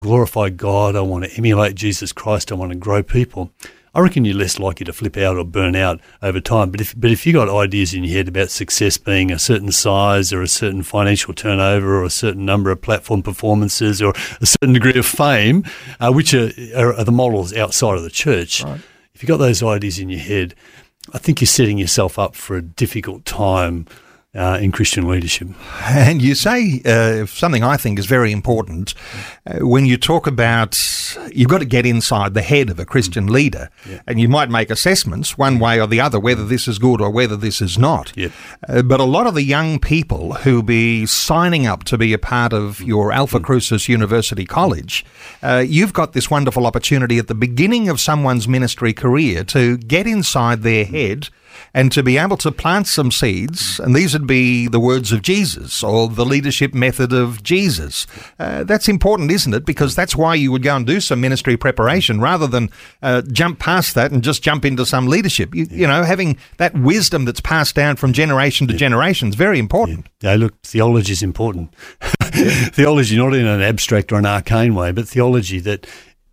glorify God, I want to emulate Jesus Christ, I want to grow people, I reckon you're less likely to flip out or burn out over time. But if you got ideas in your head about success being a certain size or a certain financial turnover or a certain number of platform performances or a certain degree of fame, which are the models outside of the church, right. If you've got those ideas in your head, I think you're setting yourself up for a difficult time in Christian leadership. And you say something I think is very important. When you talk about you've got to get inside the head of a Christian leader, and you might make assessments one way or the other, whether this is good or whether this is not. But a lot of the young people who be signing up to be a part of your Alpha Crucis University College, you've got this wonderful opportunity at the beginning of someone's ministry career to get inside their head and to be able to plant some seeds, and these would be the words of Jesus or the leadership method of Jesus. That's important, isn't it? Because that's why you would go and do some ministry preparation rather than jump past that and just jump into some leadership. You know, having that wisdom that's passed down from generation to generation is very important. Yeah, look, theology is important. Theology not in an abstract or an arcane way, but theology that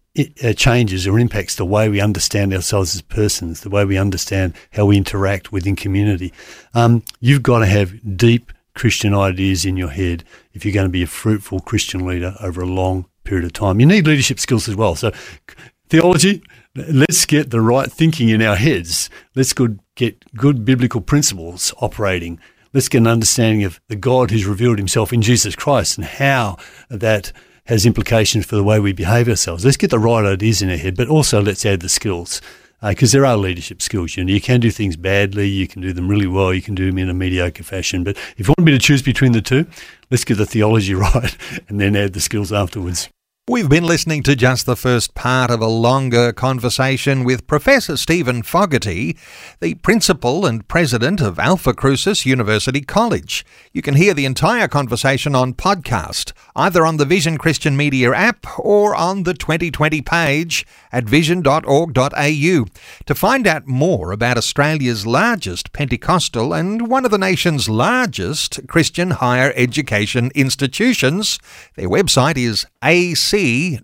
it changes or impacts the way we understand ourselves as persons, the way we understand how we interact within community. You've got to have deep Christian ideas in your head if you're going to be a fruitful Christian leader over a long period of time. You need leadership skills as well. So theology, let's get the right thinking in our heads. Let's get good biblical principles operating. Let's get an understanding of the God who's revealed himself in Jesus Christ and how that has implications for the way we behave ourselves. Let's get the right ideas in our head, but also let's add the skills, because there are leadership skills. You know, you can do things badly, you can do them really well, you can do them in a mediocre fashion. But if you want me to choose between the two, let's get the theology right and then add the skills afterwards. We've been listening to just the first part of a longer conversation with Professor Stephen Fogarty, the Principal and President of Alpha Crucis University College. You can hear the entire conversation on podcast, either on the Vision Christian Media app or on the 2020 page at vision.org.au. To find out more about Australia's largest Pentecostal and one of the nation's largest Christian higher education institutions, their website is ac.edu.au.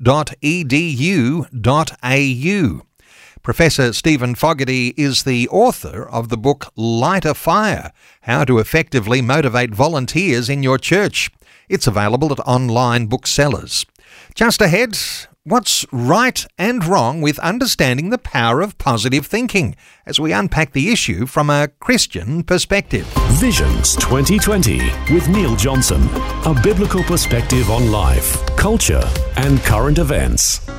Professor Stephen Fogarty is the author of the book Light a Fire, How to Effectively Motivate Volunteers in Your Church. It's available at online booksellers. Just ahead, what's right and wrong with understanding the power of positive thinking as we unpack the issue from a Christian perspective. Visions 2020 with Neil Johnson, a biblical perspective on life, culture and current events.